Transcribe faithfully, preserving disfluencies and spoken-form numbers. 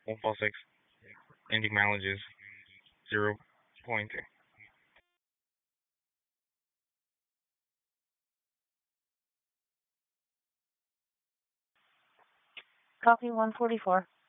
one four six. Ending mileage is zero point two. Copy one forty-four.